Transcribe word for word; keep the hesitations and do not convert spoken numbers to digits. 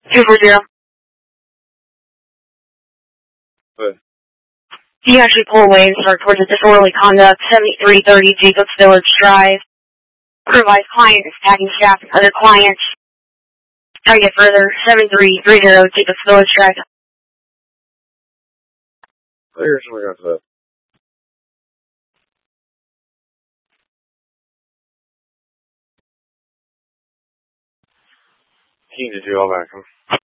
two four zero. What? You actually pull away and start towards a disorderly conduct, seventy-three thirty Jacobs Village Drive. Supervised client is tagging staff and other clients. Try to get further, seven three three zero Jacobs Village Drive. Here's what we got for that. Keen to do all that.